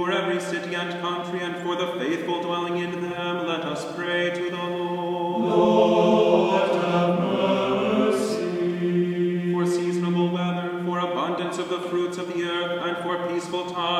For every city and country, and for the faithful dwelling in them, let us pray to the Lord. Lord, have mercy. For seasonable weather, for abundance of the fruits of the earth, and for peaceful times,